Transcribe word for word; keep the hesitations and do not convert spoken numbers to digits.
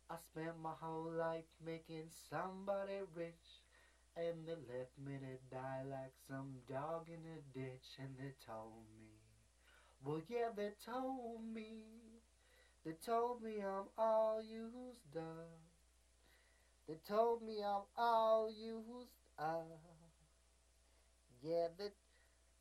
I spent my whole life making somebody rich, and they left me to die like some dog in a ditch. And they told me, well, yeah, they told me, they told me I'm all used up. They told me I'm all used up. Yeah, they